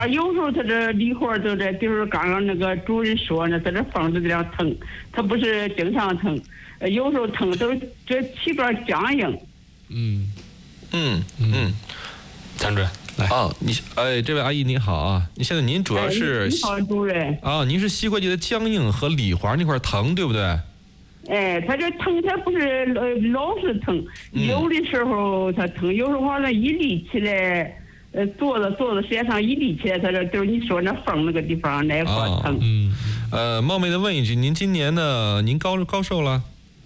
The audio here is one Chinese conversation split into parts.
有时候他这里活都在，比如刚刚那个主任说呢，他这缝子这样疼，他不是经常疼，有时候疼都这气管僵硬。 陈主任来啊，这位阿姨你好啊，现在您主要是你好，主任啊，您是膝关节的僵硬和里环那块疼，对不对？ 他这疼，他不是老是疼，有的时候他疼，有时候好像一立起来，坐着时间上一立起来，他这就是你说那缝那个地方那块疼。 冒昧的问一句，您今年呢？您高寿了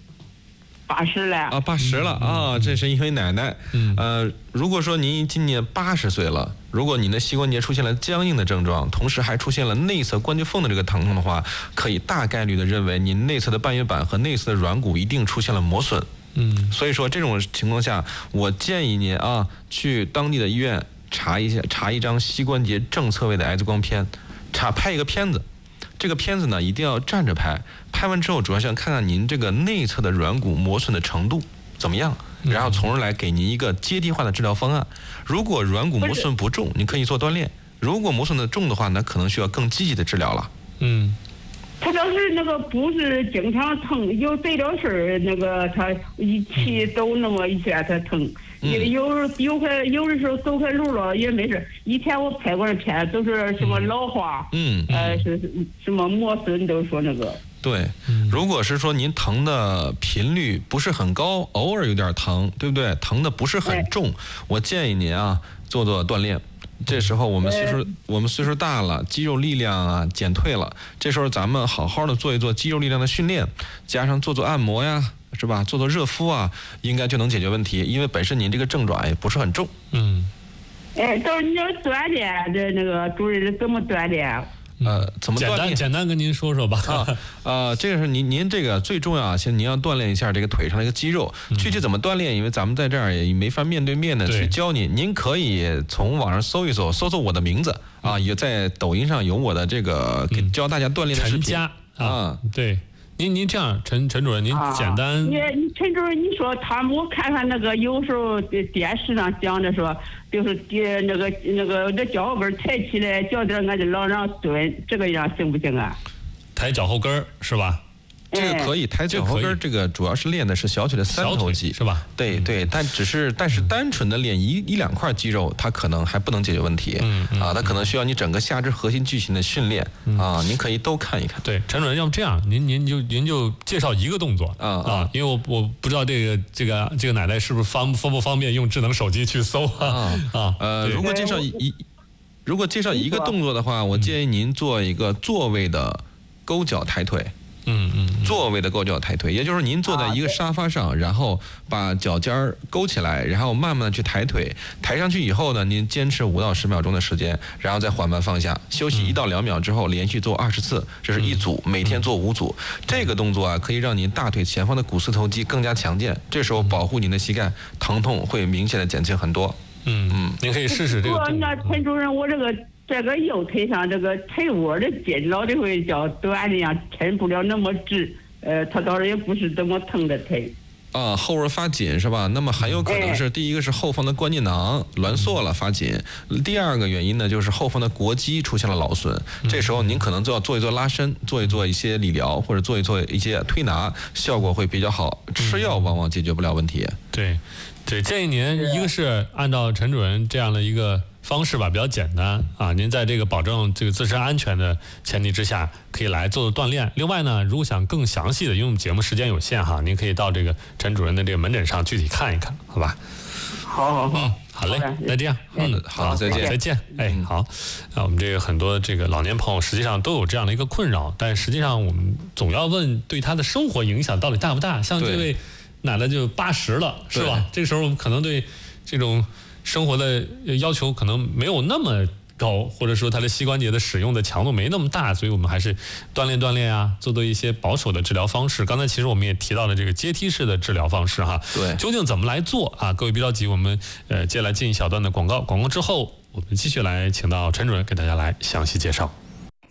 ？80了啊，80了啊，这是一位奶奶。如果说您今年80岁了，如果您的膝关节出现了僵硬的症状，同时还出现了内侧关节缝的这个疼痛的话，可以大概率的认为您内侧的半月板和内侧的软骨一定出现了磨损。所以说这种情况下，我建议您啊，去当地的医院查一张膝关节正侧位的 X 光片，拍一个片子。这个片子呢，一定要站着拍，拍完之后主要想看看您这个内侧的软骨磨损的程度怎么样，然后从而来给您一个阶梯化的治疗方案。如果软骨磨损不重，你可以做锻炼；如果磨损的重的话，那可能需要更积极的治疗了。 他要是那个不是经常疼，有这点事儿，那个他一起走那么一下他疼，有的时候走开路了也没事。以前我拍过的片都是什么老化，是什么磨损都说那个。 对，如果是说您疼的频率不是很高，偶尔有点疼，对不对？疼的不是很重，我建议您啊做锻炼。这时候我们岁数大了，肌肉力量啊减退了，这时候咱们好好的做一做肌肉力量的训练，加上做按摩呀，是吧？做热敷啊，应该就能解决问题。因为本身您这个症状也不是很重。 都是你要锻炼的那个主任怎么锻炼？ 怎么锻炼？ 简单跟您说说吧。 这个是您这个最重要啊，先您要锻炼一下这个腿上的一个肌肉。具体怎么锻炼？因为咱们在这儿也没法面对面的去教您。您可以从网上搜一搜我的名字啊，也在抖音上有我的这个给教大家锻炼的视频。 陈佳啊，对。您这样，陈主任，您简单。 你陈主任，你说我看看那个有时候电视上讲的说，就是那个脚后跟抬起来，脚底俺就老让蹲，这个样行不行啊？ 抬脚后跟是吧？ 这个可以抬脚后跟，这个主要是练的是小腿的三头肌， 是吧？ 对，但是单纯的练一两块肌肉，它可能还不能解决问题。它可能需要你整个下肢核心巨型的训练啊，您可以都看一看。 对，陈主任，要不这样，您就介绍一个动作因为我不知道这个奶奶是不是方不方便用智能手机去搜如果介绍一个动作的话，我建议您做一个座位的勾脚抬腿。座位的勾脚抬腿，也就是您坐在一个沙发上，然后把脚尖勾起来，然后慢慢的去抬腿，抬上去以后呢，您坚持5到10秒钟的时间，然后再缓慢放下，休息1到2秒之后，连续做20次，这是一组，每天做5组。这个动作啊，可以让您大腿前方的股四头肌更加强健，这时候保护您的膝盖，疼痛会明显的减轻很多。 您可以试试这个。 陈主任，我这个右腿上这个腿窝的筋老的会叫短的呀，抻不了那么直，它倒是也不是这么疼的腿。 后窝发紧是吧？那么很有可能是第一个是后方的关节囊挛缩了发紧，第二个原因呢就是后方的腘肌出现了劳损。这时候您可能就要做一做拉伸，做一些理疗，或者做一些推拿，效果会比较好。吃药往往解决不了问题。 对，建议您一个是按照陈主任这样的一个方式吧，比较简单啊。您在这个保证这个自身安全的前提之下，可以来做锻炼。另外呢，如果想更详细的，因为我们节目时间有限您可以到这个陈主任的这个门诊上具体看一看，好吧？ 好， 好嘞，那这样， 好，再见。 好。我们这个很多这个老年朋友实际上都有这样的一个困扰，但实际上我们总要问对他的生活影响到底大不大？像这位奶奶就80了，是吧？这个时候我们可能对这种生活的要求可能没有那么高，或者说他的膝关节的使用的强度没那么大，所以我们还是锻炼啊，做一些保守的治疗方式。刚才其实我们也提到了这个阶梯式的治疗方式对， 究竟怎么来做啊？各位别着急，我们接下来进一小段的广告之后，我们继续来请到陈主任给大家来详细介绍。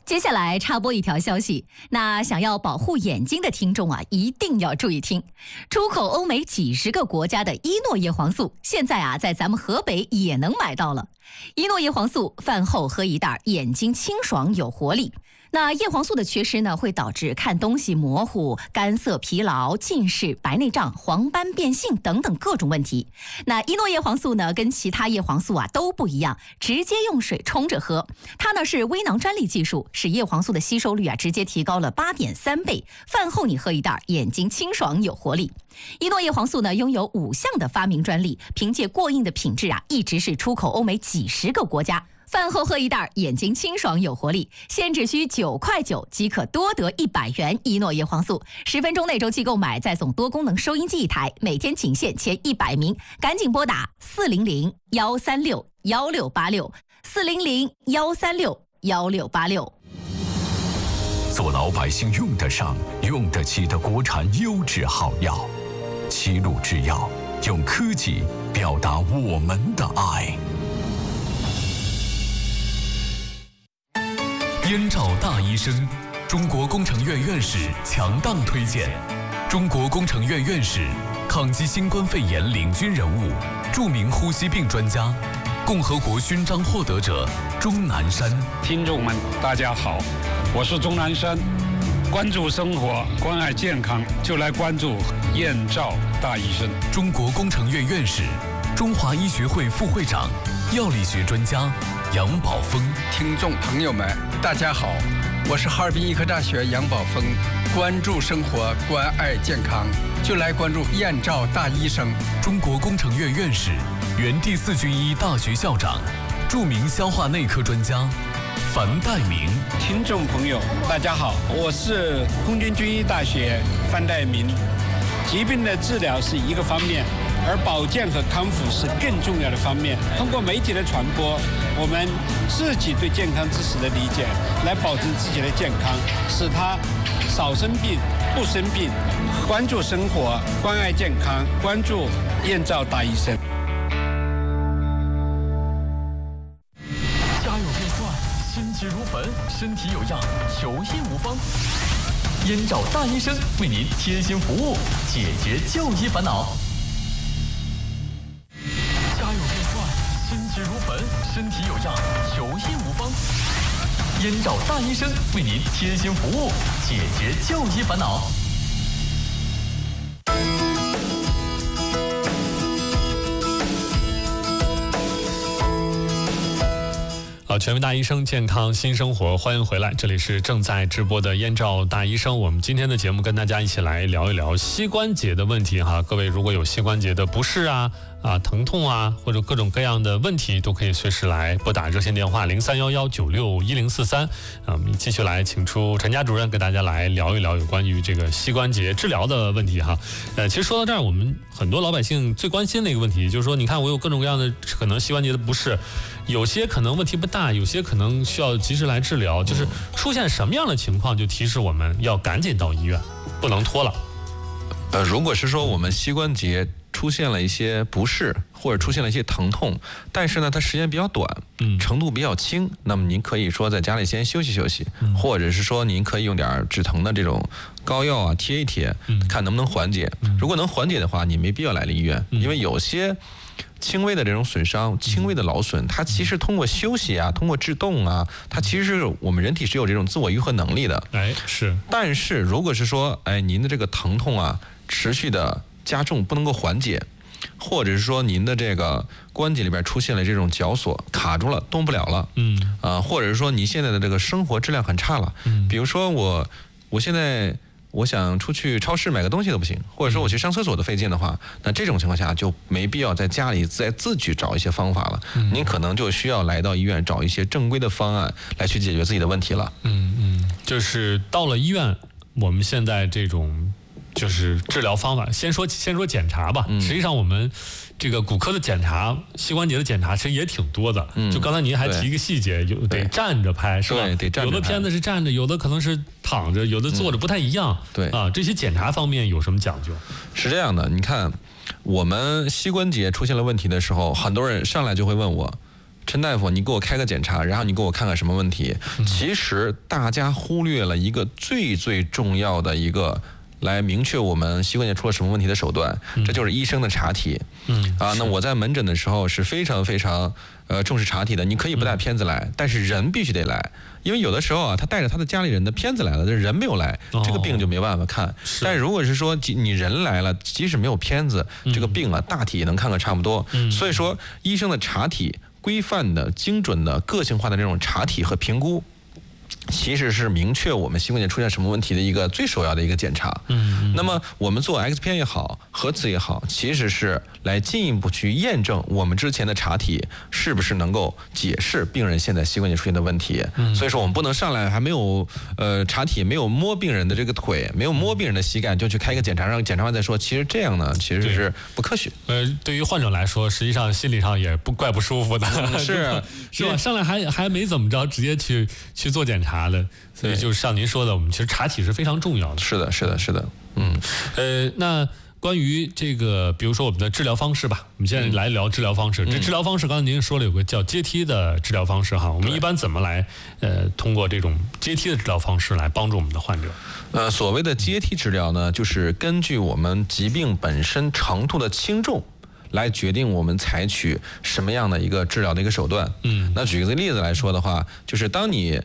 接下来插播一条消息，那想要保护眼睛的听众啊，一定要注意听。出口欧美几十个国家的伊诺叶黄素，现在啊，在咱们河北也能买到了。伊诺叶黄素饭后喝一袋，眼睛清爽有活力。那叶黄素的缺失呢，会导致看东西模糊、干涩、疲劳、近视、白内障、黄斑变性等等各种问题。那伊诺叶黄素呢，跟其他叶黄素啊都不一样，直接用水冲着喝。它呢是微囊专利技术，使叶黄素的吸收率啊直接提高了8.3倍。饭后你喝一袋，眼睛清爽有活力。伊诺叶黄素呢拥有5项的发明专利，凭借过硬的品质啊，一直是出口欧美几十个国家。饭后喝一袋，眼睛清爽有活力，现只需9.9块即可多得100元伊诺叶黄素。10分钟内周期购买，再送多功能收音机1台，每天仅限前100名，赶紧拨打400-136-1686，400-136-1686。 做老百姓用得上、用得起的国产优质好药，齐鲁制药用科技表达我们的爱。燕赵大医生，中国工程院院士强档推荐。中国工程院院士，抗击新冠肺炎领军人物，著名呼吸病专家，共和国勋章获得者钟南山。 听众们，大家好，我是钟南山。关注生活，关爱健康，就来关注燕赵大医生。 中国工程院院士，中华医学会副会长，药理学专家杨宝峰。 听众朋友们，大家好，我是哈尔滨医科大学杨宝峰。关注生活，关爱健康，就来关注燕赵大医生。 中国工程院院士，原第4军医大学校长，著名消化内科专家樊岱明。 听众朋友，大家好，我是空军军医大学樊岱明。疾病的治疗是一个方面，而保健和康复是更重要的方面。通过媒体的传播，我们自己对健康知识的理解，来保证自己的健康，使他少生病、不生病。关注生活，关爱健康，关注燕赵大医生。 家有变坏，心急如焚，身体有恙，求医无方。燕赵大医生为您贴心服务，解决就医烦恼。家有变坏，心急如焚，身体有恙，求医无方。燕赵大医生为您贴心服务，解决就医烦恼。 全民大医生，健康新生活，欢迎回来，这里是正在直播的燕赵大医生。我们今天的节目跟大家一起来聊一聊膝关节的问题哈。各位如果有膝关节的不适啊、疼痛啊，或者各种各样的问题，都可以随时来拨打热线电话0311961043。我们继续来请出陈佳主任给大家来聊一聊有关于这个膝关节治疗的问题哈。其实说到这儿，我们很多老百姓最关心的一个问题就是说，你看我有各种各样的可能膝关节的不适，有些可能问题不大，有些可能需要及时来治疗，就是出现什么样的情况就提示我们要赶紧到医院，不能拖了。 如果是说我们膝关节出现了一些不适，或者出现了一些疼痛，但是呢它时间比较短，程度比较轻，那么您可以说在家里先休息休息，或者是说您可以用点止疼的这种膏药啊贴一贴，看能不能缓解。如果能缓解的话，你没必要来医院，因为有些轻微的这种损伤、轻微的劳损，它其实通过休息啊，通过制动啊，它其实是我们人体是有这种自我愈合能力的。 是。 但是如果是说，您的这个疼痛啊持续的加重，不能够缓解，或者是说您的这个关节里边出现了这种绞索，卡住了，动不了了，或者是说你现在的这个生活质量很差了，比如说我现在我想出去超市买个东西都不行，或者说我去上厕所都费劲的话，那这种情况下就没必要在家里再自己找一些方法了，您可能就需要来到医院找一些正规的方案来去解决自己的问题了。 就是到了医院，我们现在这种就是治疗方法，先说检查吧。实际上我们这个骨科的检查、膝关节的检查其实也挺多的。就刚才您还提一个细节，有得站着拍，是吧？ 对，得站着拍。 有的片子是站着，有的可能是躺着，有的坐着，不太一样。 对啊，这些检查方面有什么讲究？ 是这样的，你看我们膝关节出现了问题的时候，很多人上来就会问我， 陈大夫，你给我开个检查，然后你给我看看什么问题。其实大家忽略了一个最重要的一个来明确我们膝关节出了什么问题的手段，这就是医生的查体。那我在门诊的时候是非常重视查体的。你可以不带片子来，但是人必须得来，因为有的时候啊，他带着他的家里人的片子来了，这人没有来，这个病就没办法看。但如果是说你人来了，即使没有片子，这个病啊大体也能看个差不多。所以说，医生的查体规范的、精准的、个性化的这种查体和评估，其实是明确我们膝关节出现什么问题的一个最首要的一个检查。那么我们做 X 片也好，核磁也好，其实是来进一步去验证我们之前的查体是不是能够解释病人现在膝关节出现的问题。所以说我们不能上来还没有查体，没有摸病人的这个腿，没有摸病人的膝盖就去开一个检查，让检查完再说。其实这样呢，其实是不科学。 对于患者来说，实际上心理上也怪不舒服的。是吧？上来还没怎么着，直接去做检查了。所以就是像您说的，我们其实查体是非常重要的。 是的。 那关于这个，比如说我们的治疗方式吧，我们现在来聊治疗方式。这治疗方式，刚才您说了有个叫阶梯的治疗方式哈，我们一般怎么来通过这种阶梯的治疗方式来帮助我们的患者？ 所谓的阶梯治疗呢，就是根据我们疾病本身程度的轻重来决定我们采取什么样的一个治疗的一个手段。那举个例子来说的话，就是当你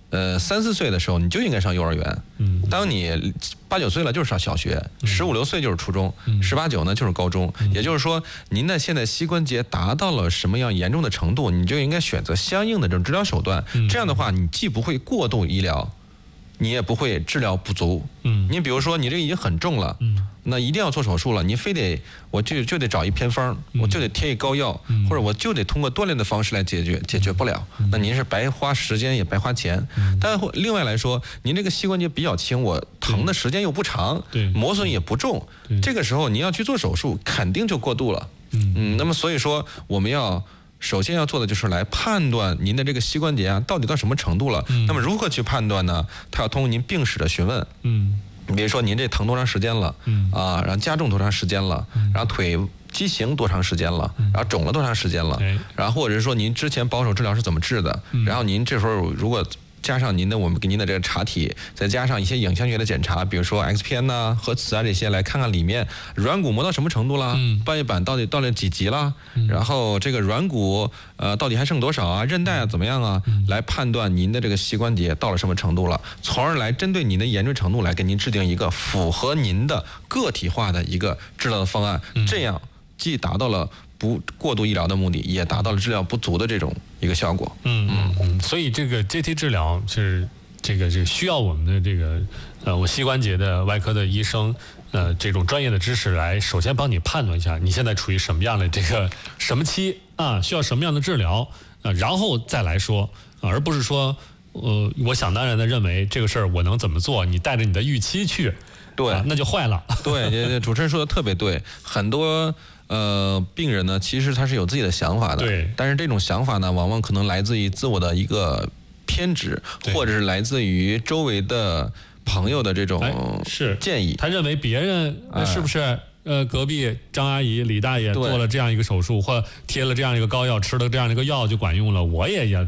3、4岁的时候，你就应该上幼儿园。当你8、9岁了，就是上小学；15、16岁就是初中；18、19呢就是高中。也就是说，您的现在膝关节达到了什么样严重的程度，你就应该选择相应的这种治疗手段。这样的话，你既不会过度医疗，你也不会治疗不足。你比如说，你这个已经很重了，那一定要做手术了，你非得我就得找一偏方，我就得贴一膏药，或者我就得通过锻炼的方式来解决不了，那您是白花时间也白花钱。但另外来说，您这个膝关节比较轻，我疼的时间又不长，磨损也不重，这个时候您要去做手术，肯定就过度了。那么所以说，我们首先要做的就是来判断您的这个膝关节啊到底到什么程度了。那么如何去判断呢？它要通过您病史的询问。比如说您这疼多长时间了，然后加重多长时间了，然后腿畸形多长时间了，然后肿了多长时间了，然后或者是说您之前保守治疗是怎么治的，然后您这时候如果加上我们给您的这个查体，再加上一些影像学的检查，比如说 X 片呐、核磁啊这些，来看看里面软骨磨到什么程度了，半月板到底到了几级了，然后这个软骨到底还剩多少啊，韧带啊怎么样啊，来判断您的这个膝关节到了什么程度了，从而来针对您的严重程度来给您制定一个符合您的个体化的一个治疗的方案，这样既达到了不过度医疗的目的，也达到了治疗不足的这种一个效果。 所以这个阶梯治疗是这个需要我们的这个我膝关节的外科的医生这种专业的知识来首先帮你判断一下你现在处于什么样的这个什么期啊，需要什么样的治疗然后再来说，而不是说我想当然的认为这个事儿我能怎么做，你带着你的预期去， 对， 那就坏了。 对，主持人说的特别对，很多病人呢，其实他是有自己的想法的， 对， 但是这种想法呢，往往可能来自于自我的一个偏执，或者是来自于周围的朋友的这种建议。 他认为别人是不是隔壁张阿姨、李大爷做了这样一个手术，或贴了这样一个膏药，吃了这样一个药就管用了，我也